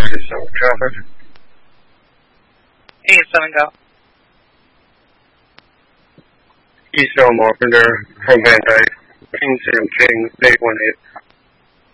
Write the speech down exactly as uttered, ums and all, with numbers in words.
ninety-seven traffic. eighty-seven, go. East Elm Carpenter from Van Dyke. King Sam King, eight one eight.